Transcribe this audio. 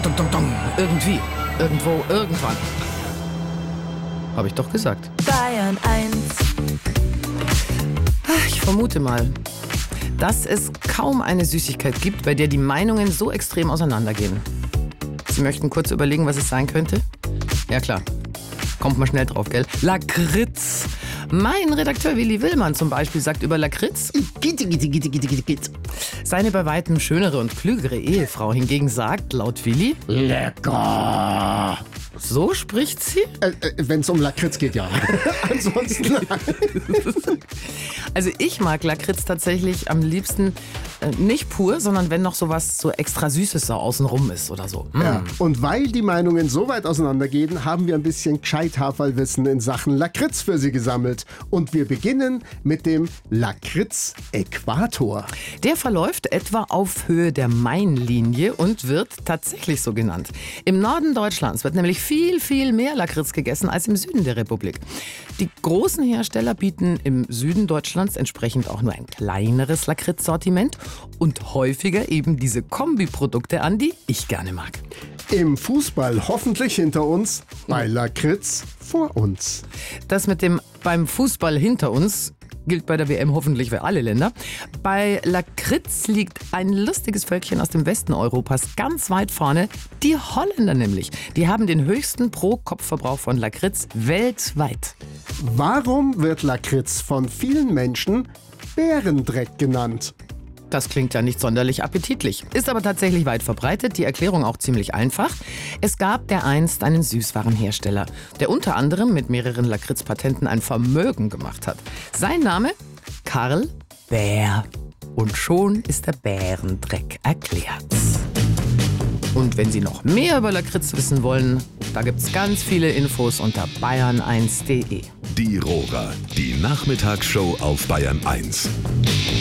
dong, dong, dong. Irgendwie, irgendwo, irgendwann. Habe ich doch gesagt. Bayern 1. Ich vermute mal, dass es kaum eine Süßigkeit gibt, bei der die Meinungen so extrem auseinandergehen. Sie möchten kurz überlegen, was es sein könnte? Ja klar, kommt mal schnell drauf, gell? Lakritz. Mein Redakteur Willi Willmann zum Beispiel sagt über Lakritz: Seine bei weitem schönere und klügere Ehefrau hingegen sagt, laut Willi: Lecker. So spricht sie? Wenn es um Lakritz geht, ja. Ansonsten Also ich mag Lakritz tatsächlich am liebsten nicht pur, sondern wenn noch sowas so extra Süßes so außenrum ist oder so. Ja. Und weil die Meinungen so weit auseinandergehen, haben wir ein bisschen Gescheit-Haferlwissen in Sachen Lakritz für Sie gesammelt. Und wir beginnen mit dem Lakritz-Äquator. Der verläuft etwa auf Höhe der Mainlinie und wird tatsächlich so genannt. Im Norden Deutschlands wird nämlich viel, viel mehr Lakritz gegessen als im Süden der Republik. Die großen Hersteller bieten im Süden Deutschlands entsprechend auch nur ein kleineres Lakritz-Sortiment und häufiger eben diese Kombiprodukte an, die ich gerne mag. Im Fußball hoffentlich hinter uns, bei Lakritz vor uns. Das mit dem beim Fußball hinter uns gilt bei der WM hoffentlich für alle Länder. Bei Lakritz liegt ein lustiges Völkchen aus dem Westen Europas ganz weit vorne. Die Holländer nämlich. Die haben den höchsten Pro-Kopf-Verbrauch von Lakritz weltweit. Warum wird Lakritz von vielen Menschen Bärendreck genannt? Das klingt ja nicht sonderlich appetitlich, ist aber tatsächlich weit verbreitet, die Erklärung auch ziemlich einfach. Es gab dereinst einen Süßwarenhersteller, der unter anderem mit mehreren Lakritz-Patenten ein Vermögen gemacht hat. Sein Name? Karl Bär. Und schon ist der Bärendreck erklärt. Und wenn Sie noch mehr über Lakritz wissen wollen, da gibt's ganz viele Infos unter bayern1.de. Die Rohrer, die Nachmittagsshow auf Bayern 1.